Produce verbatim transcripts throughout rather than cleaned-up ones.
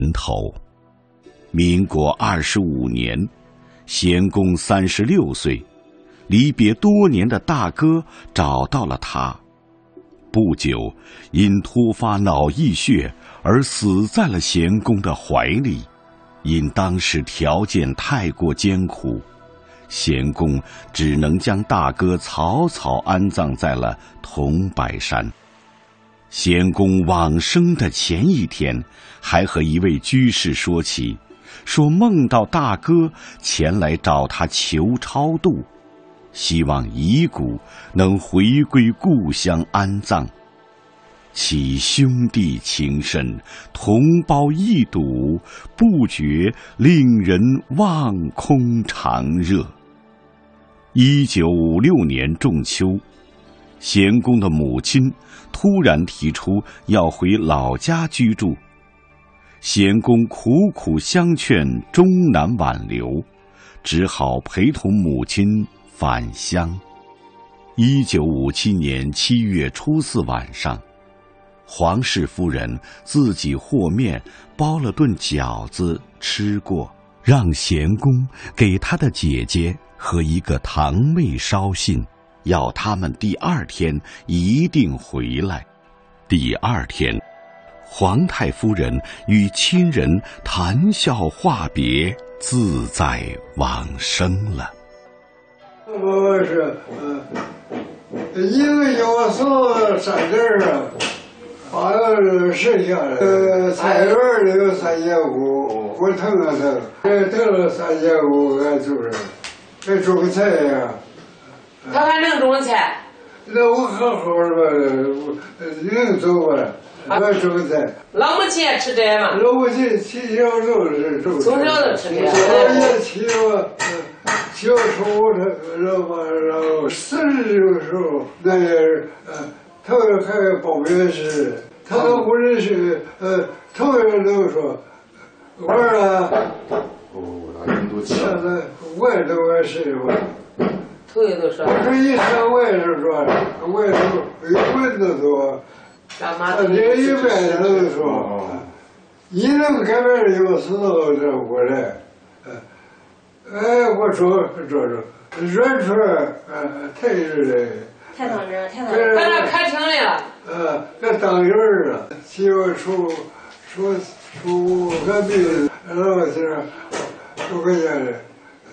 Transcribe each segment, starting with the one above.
头。民国二十五年，贤公三十六岁，离别多年的大哥找到了他。不久，因突发脑溢血而死在了贤公的怀里。因当时条件太过艰苦，贤公只能将大哥草草安葬在了桐柏山。贤公往生的前一天，还和一位居士说起，说梦到大哥前来找他求超度，希望遗骨能回归故乡安葬。其兄弟情深，同胞一睹，不觉令人望空长热。一九五六年仲秋，贤公的母亲突然提出要回老家居住，贤公苦苦相劝，终难挽留，只好陪同母亲返乡。一九五七年七月初四晚上，黄氏夫人自己和面包了顿饺子吃过，让贤公给他的姐姐和一个堂妹捎信，要他们第二天一定回来。第二天，皇太夫人与亲人谈笑话别，自在往生了。 我是呃，一个要送三件啊，把那剩下的呃菜园里有三千五，我腾了腾，这腾了三千五，俺就是还种菜呀。 他还能种菜？ 那我好好的吧，能走吧？我种菜。 老母亲也吃这嘛？ 老母亲从小就是种。 从小就吃这。 我也起我，小时候我然后然后四十的时候，那也是呃，头一还报名时，他都不认识，呃，头一人都说，我啊，现在我也都认识我。 头一都说。 我说一上我也是说，我也都有文的多。 干嘛？ 这一般他都说，你能改变有时候这我来，哎，我说这这软出来，呃，太热了。 太当真，太当真。 在那开庭来了。 呃，那当人了，媳妇出出出个病，然后是出个家的，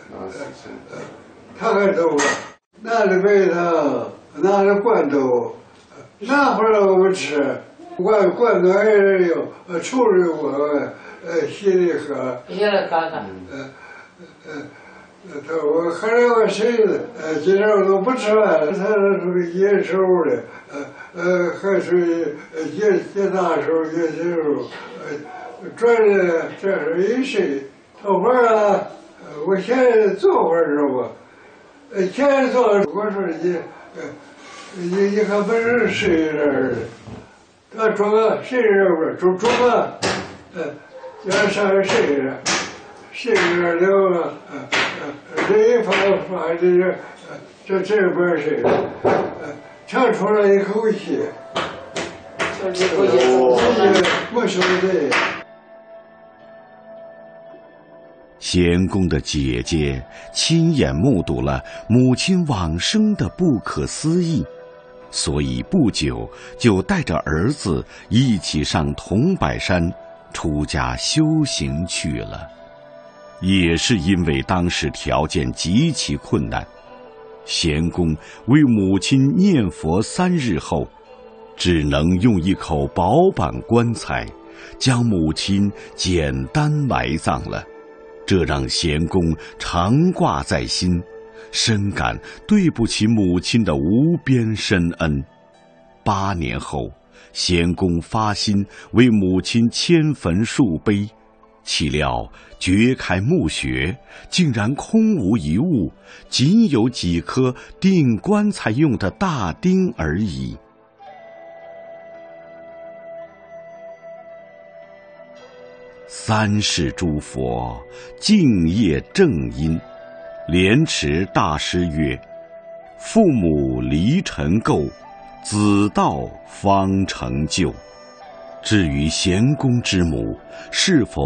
他还走了，拿着白糖，拿着罐头。拿回来我们吃，罐罐头还是有，呃，抽着我，呃，稀里喝。 稀里喝喝。 呃呃，他我后来我谁子，呃，今天我都不吃饭，他是属于野手的，呃呃，还属于呃野野大手、野小手，呃，转的这是一谁？头发啊，我现在做会儿知道吧？呃，现在做，我说你，呃。你你还不是谁人？他装个谁人不是？装装个，呃，叫上谁人？谁人了了？呃呃，这一发发这个，这这不是谁？呃，唱出来一口气， 就一口气， 没说对。 贤公的姐姐亲眼目睹了母亲往生的不可思议，所以不久就带着儿子一起上桐柏山出家修行去了。也是因为当时条件极其困难，贤公为母亲念佛三日后，只能用一口薄板棺材将母亲简单埋葬了。这让贤公常挂在心，深感对不起母亲的无边深恩。八年后，贤公发心为母亲迁坟树碑，岂料掘开墓穴，竟然空无一物，仅有几颗钉棺材用的大钉而已。三世诸佛敬业正因，莲池大师曰：父母离尘垢，子道方成就。 至于贤公之母，是否